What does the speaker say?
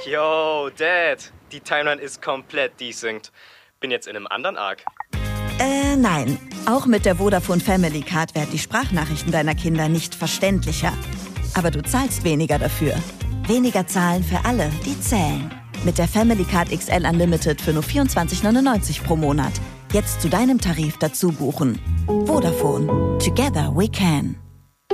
Yo, Dad, die Timeline ist komplett desynced. Bin jetzt in einem anderen Arc. Nein. Auch mit der Vodafone Family Card werden die Sprachnachrichten deiner Kinder nicht verständlicher. Aber du zahlst weniger dafür. Weniger zahlen für alle, die zählen. Mit der Family Card XL Unlimited für nur 24,99 pro Monat. Jetzt zu deinem Tarif dazu buchen. Vodafone. Together we can.